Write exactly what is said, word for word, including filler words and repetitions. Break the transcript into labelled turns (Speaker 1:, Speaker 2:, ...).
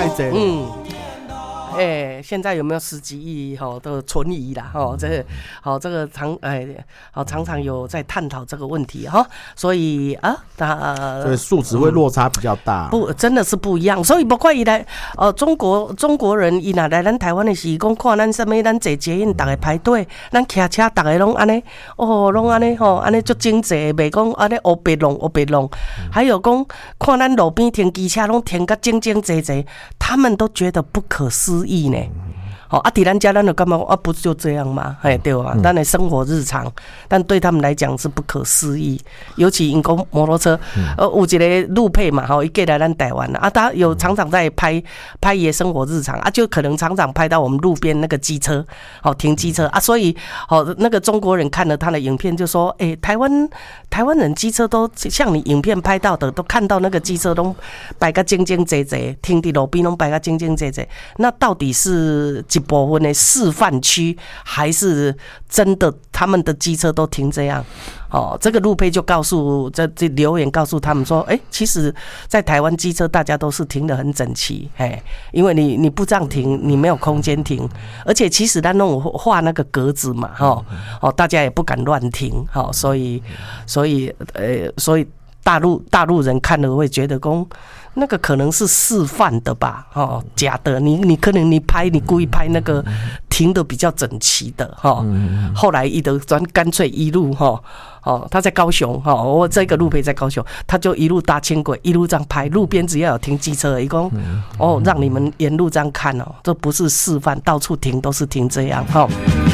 Speaker 1: 太济了。
Speaker 2: 嗯。哎、欸，现在有没有十几亿哈的存疑啦？哈，这个好，这个常哎好常常有在探讨这个问题哈，所以啊，呃，
Speaker 1: 所以数值会落差比较大，
Speaker 2: 不，真的是不一样。所以包括伊来呃中国中国人伊若来咱台湾的时，讲看咱什么，咱坐捷运，大家排队，咱骑车，大家拢安尼，哦，拢安尼吼，安尼足经济，袂讲安尼黑白弄黑白弄。还有讲看咱路边停机车，拢停个整整齐齐，他们都觉得不可思议呢。哦，啊，伫咱家咱就感觉啊，不就这样吗？嘿，对吧？咱的生活日常，但对他们来讲是不可思议。尤其因讲摩托车，呃，有一个路配嘛，吼，伊过来咱台湾啊，他有常常在拍拍伊的生活日常啊，就可能常常拍到我们路边那个机车，好停机车啊，所以好那个中国人看了他的影片就说，哎、欸，台湾台湾人机车都像你影片拍到的，都看到那个机车都摆个整整齐齐，停伫路边拢摆个整整齐齐，那到底是？一部分的示范区，还是真的他们的机车都停这样？哦，这个路配就告诉这这留言告诉他们说，哎、欸，其实，在台湾机车大家都是停得很整齐，哎，因为你你不这样停，你没有空间停，而且其实他那种画那个格子嘛，哈，哦，大家也不敢乱停，好，所以所以呃，所以大陆大陆人看了会觉得说。那个可能是示范的吧，哦，假的，你你可能你拍你故意拍那个停的比较整齐的哈，后来一德专干脆一路哈，哦，他在高雄哈，我这个路配在高雄，他就一路搭轻轨一路这样拍，路边只要有停机车，一共哦让你们沿路这样看哦，这不是示范，到处停都是停这样哈。